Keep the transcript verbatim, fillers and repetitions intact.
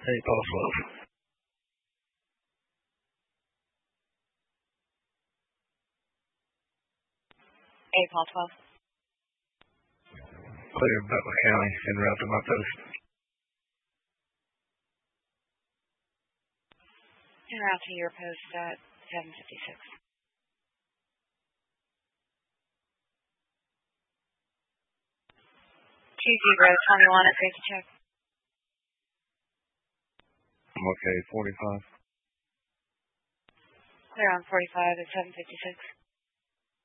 Hey, Paul twelve. Hey, Paul twelve. Clear Butler County, en route to my post. En route to your post at seven fifty-six. Two zero twenty-one at safety check. I'm okay, forty-five. Clear on forty-five at seven fifty-six.